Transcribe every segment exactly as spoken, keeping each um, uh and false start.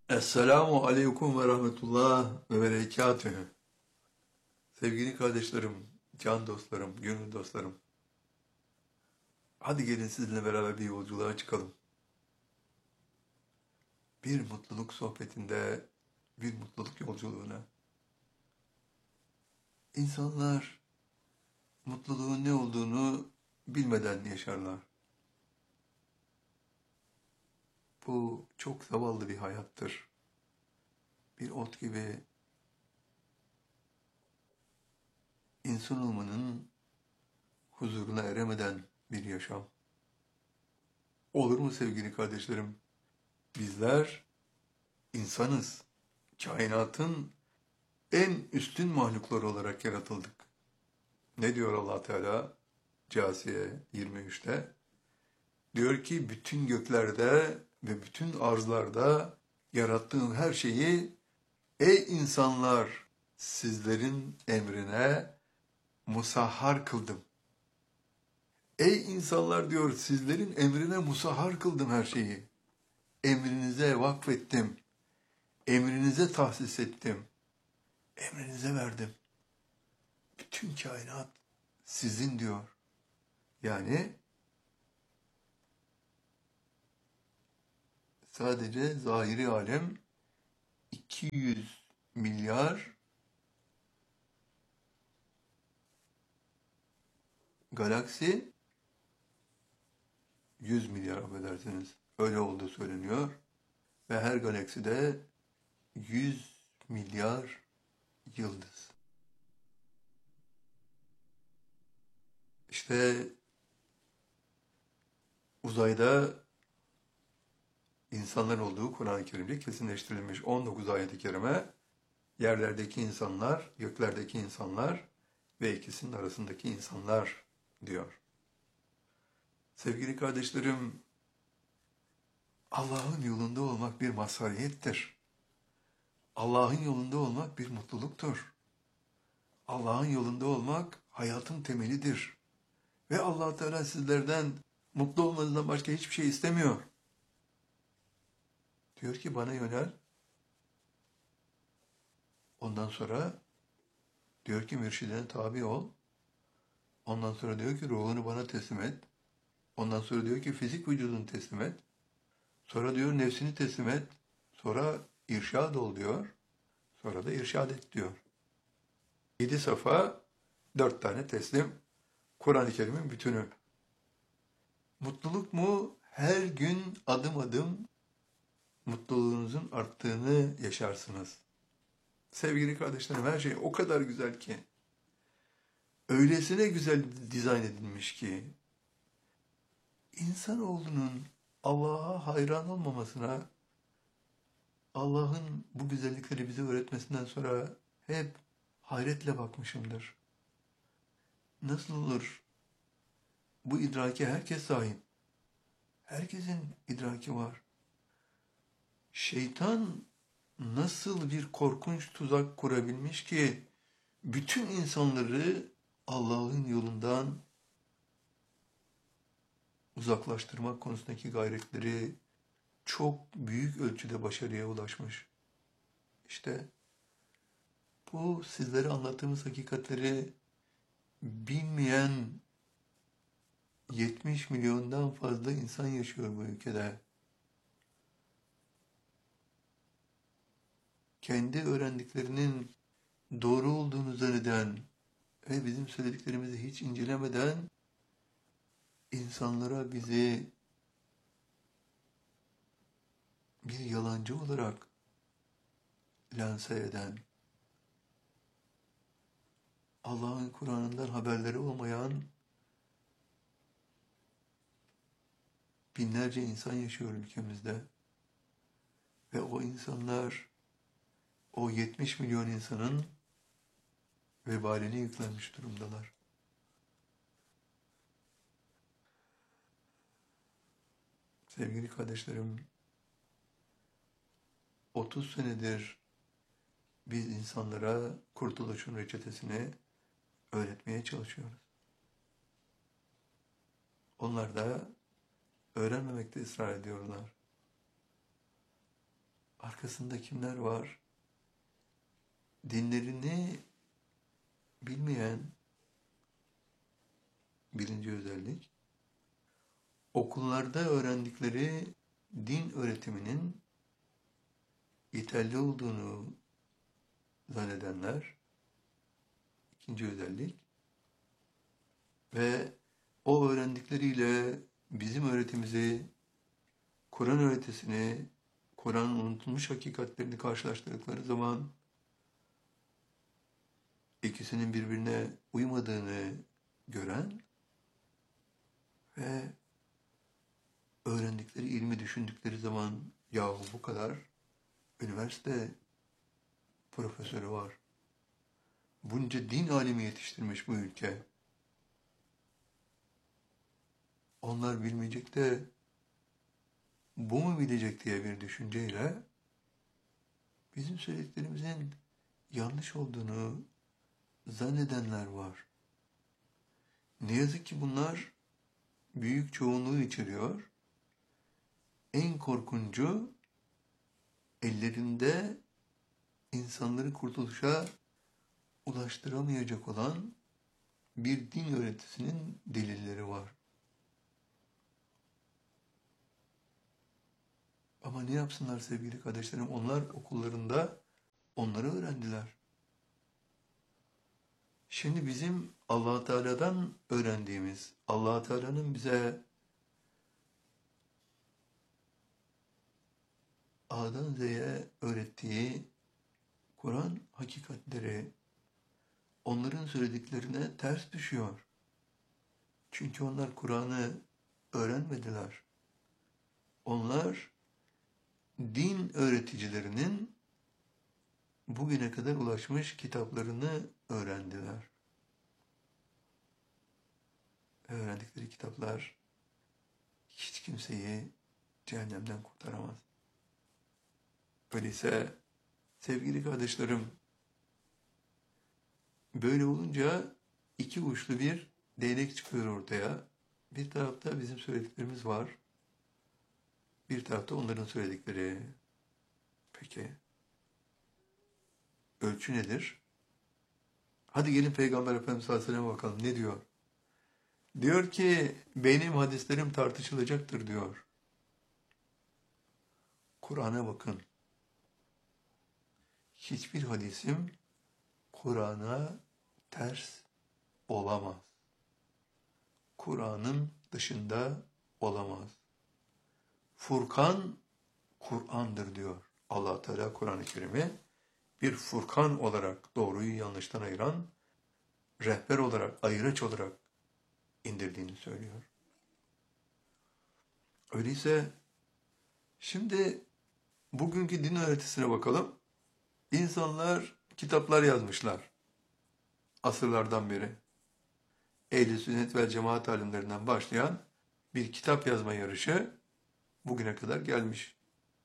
Esselamu Aleyküm ve Rahmetullah ve Berekatühü. Sevgili kardeşlerim, can dostlarım, gönül dostlarım. Hadi gelin sizinle beraber bir yolculuğa çıkalım. Bir mutluluk sohbetinde, bir mutluluk yolculuğuna. İnsanlar mutluluğun ne olduğunu bilmeden yaşarlar. Bu çok zavallı bir hayattır. Bir ot gibi insan olmanın huzuruna eremeden bir yaşam. Olur mu sevgili kardeşlerim? Bizler insanız. Kainatın en üstün mahluklar olarak yaratıldık. Ne diyor Allah Teala? Câsiye yirmi üçte. Diyor ki bütün göklerde ve bütün arzlarda yarattığım her şeyi ey insanlar sizlerin emrine musahhar kıldım. Ey insanlar diyor sizlerin emrine musahhar kıldım her şeyi. Emrinize vakfettim. Emrinize tahsis ettim. Emrinize verdim. Bütün kainat sizin diyor. Yani sadece zahiri alem iki yüz milyar galaksi, yüz milyar affedersiniz, öyle olduğu söyleniyor. Ve her galakside yüz milyar yıldız. İşte uzayda insanlar olduğu Kur'an-ı Kerim'de kesinleştirilmiş on dokuz ayet-i kerime, yerlerdeki insanlar, göklerdeki insanlar ve ikisinin arasındaki insanlar diyor. Sevgili kardeşlerim, Allah'ın yolunda olmak bir mazhariyettir. Allah'ın yolunda olmak bir mutluluktur. Allah'ın yolunda olmak hayatın temelidir. Ve Allah Teala sizlerden mutlu olmanızdan başka hiçbir şey istemiyor. Diyor ki bana yönel. Ondan sonra diyor ki mürşidine tabi ol. Ondan sonra diyor ki ruhunu bana teslim et. Ondan sonra diyor ki fizik vücudunu teslim et. Sonra diyor nefsini teslim et. Sonra irşad ol diyor. Sonra da irşad et diyor. Yedi safa, dört tane teslim. Kur'an-ı Kerim'in bütünü. Mutluluk mu? Her gün adım adım mutluluğunuzun arttığını yaşarsınız. Sevgili kardeşlerim, her şey o kadar güzel ki, öylesine güzel dizayn edilmiş ki, insanoğlunun Allah'a hayran olmamasına, Allah'ın bu güzellikleri bize öğretmesinden sonra hep hayretle bakmışımdır. Nasıl olur? Bu idrake herkes sahip. Herkesin idraki var. Şeytan nasıl bir korkunç tuzak kurabilmiş ki bütün insanları Allah'ın yolundan uzaklaştırmak konusundaki gayretleri çok büyük ölçüde başarıya ulaşmış. İşte bu sizlere anlattığımız hakikatleri bilmeyen yetmiş milyondan fazla insan yaşıyor bu ülkede. Kendi öğrendiklerinin doğru olduğunu zanneden ve bizim söylediklerimizi hiç incelemeden insanlara bizi bir yalancı olarak lanse eden, Allah'ın Kur'an'ından haberleri olmayan binlerce insan yaşıyor ülkemizde. Ve o insanlar, o yetmiş milyon insanın vebaline yüklenmiş durumdalar. Sevgili kardeşlerim, otuz senedir biz insanlara kurtuluşun reçetesini öğretmeye çalışıyoruz. Onlar da öğrenmemekte ısrar ediyorlar. arkasında kimler var? Dinlerini bilmeyen birinci özellik, okullarda öğrendikleri din öğretiminin yeterli olduğunu zannedenler, ikinci özellik, ve o öğrendikleriyle bizim öğretimizi, Kur'an öğretisini, Kur'an'ın unutulmuş hakikatlerini karşılaştırdıkları zaman ikisinin birbirine uymadığını gören ve öğrendikleri ilmi düşündükleri zaman yahu bu kadar üniversite profesörü var. Bunca din alimi yetiştirmiş bu ülke. Onlar bilmeyecek de bu mu bilecek diye bir düşünceyle bizim söylediklerimizin yanlış olduğunu zannedenler var. Ne yazık ki bunlar büyük çoğunluğu içeriyor. En korkuncu ellerinde insanları kurtuluşa ulaştıramayacak olan bir din öğretisinin delilleri var. Ama ne yapsınlar sevgili kardeşlerim? Onlar okullarında onları öğrendiler. Şimdi bizim Allah Teala'dan öğrendiğimiz, Allah Teala'nın bize A'dan Z'ye öğrettiği Kur'an hakikatleri onların söylediklerine ters düşüyor. Çünkü onlar Kur'an'ı öğrenmediler. Onlar din öğreticilerinin bugüne kadar ulaşmış kitaplarını öğrendiler. Öğrendikleri kitaplar hiç kimseyi cehennemden kurtaramaz. Öyleyse sevgili kardeşlerim, böyle olunca iki uçlu bir değnek çıkıyor ortaya. Bir tarafta bizim söylediklerimiz var. Bir tarafta onların söyledikleri. Peki, ölçü nedir? Hadi gelin Peygamber Efendimiz sallallahu aleyhi ve sellem'e bakalım. Ne diyor? Diyor ki, benim hadislerim tartışılacaktır diyor. Kur'an'a bakın. Hiçbir hadisim Kur'an'a ters olamaz. Kur'an'ın dışında olamaz. Furkan, Kur'an'dır diyor. Allah Teala Kur'an-ı Kerim'i bir furkan olarak doğruyu yanlıştan ayıran, rehber olarak, ayıraç olarak indirdiğini söylüyor. Öyleyse şimdi bugünkü din öğretisine bakalım. İnsanlar kitaplar yazmışlar asırlardan beri. Ehl-i sünnet ve cemaat alimlerinden başlayan bir kitap yazma yarışı bugüne kadar gelmiş.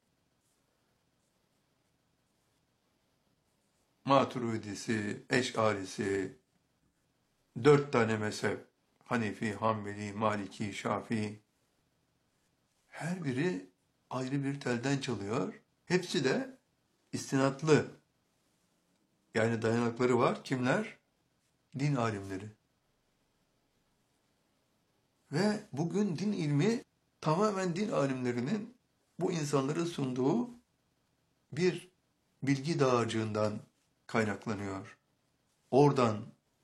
Maturidisi, Eş'arisi, dört tane mezhep, Hanefi, Hanbeli, Maliki, Şafii, her biri ayrı bir telden çalıyor. Hepsi de istinatlı. Yani dayanakları var. Kimler? Din alimleri. Ve bugün din ilmi tamamen din alimlerinin bu insanlara sunduğu bir bilgi dağarcığından kaynaklanıyor. Oradan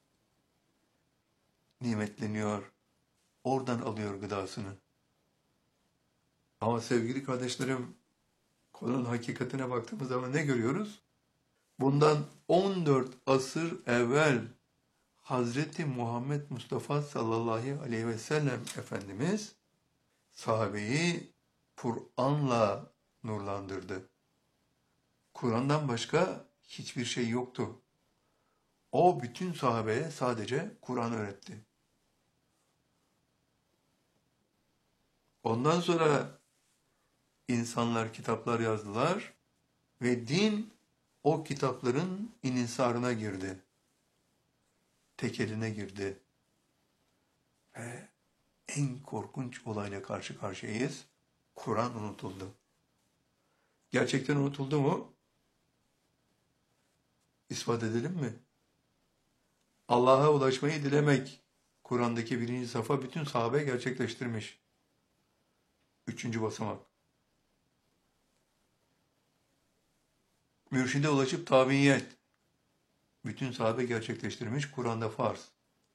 nimetleniyor. Oradan alıyor gıdasını. Ama sevgili kardeşlerim, konunun hakikatine baktığımız zaman ne görüyoruz? Bundan on dört asır evvel Hazreti Muhammed Mustafa sallallahu aleyhi ve sellem Efendimiz sahabeyi Kur'an'la nurlandırdı. Kur'an'dan başka hiçbir şey yoktu. O bütün sahabeye sadece Kur'an öğretti. Ondan sonra insanlar kitaplar yazdılar ve din o kitapların inhisarına girdi. Tekeline girdi. Ve en korkunç olayla karşı karşıyayız. Kur'an unutuldu. gerçekten unutuldu mu? İspat edelim mi? Allah'a ulaşmayı dilemek. Kur'an'daki birinci safa bütün sahabe gerçekleştirmiş. Üçüncü basamak. Mürşide ulaşıp tabiyet. Bütün sahabe gerçekleştirmiş. Kur'an'da farz.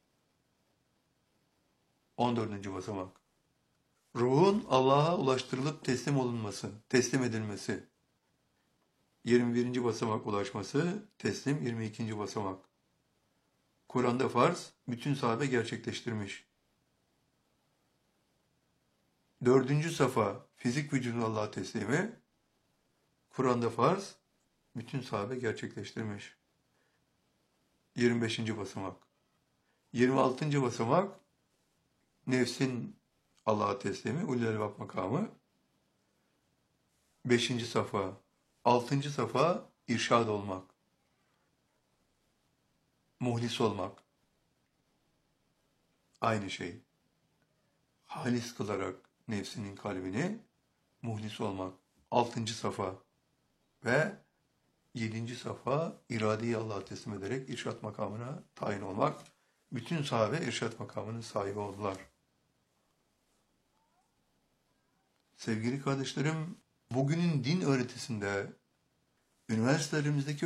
On dördüncü basamak. Ruhun Allah'a ulaştırılıp teslim olunması, teslim edilmesi. yirmi birinci basamak ulaşması, teslim yirmi ikinci basamak. Kur'an'da farz, bütün sahabe gerçekleştirmiş. Dördüncü safa, fizik vücudun Allah'a teslimi. Kur'an'da farz, bütün sahabe gerçekleştirmiş. yirmi beşinci basamak. yirmi altıncı basamak, nefsin Allah'a teslimi, ulul elbab makamı. beşinci safa. altıncı safa, irşad olmak. Muhlis olmak. Aynı şey. Halis kılarak nefsinin kalbini muhlis olmak. Altıncı safa. Ve yedinci safa, iradeyi Allah'a teslim ederek irşat makamına tayin olmak. Bütün sahabe irşat makamının sahibi oldular. Sevgili kardeşlerim, bugünün din öğretisinde üniversitelerimizdeki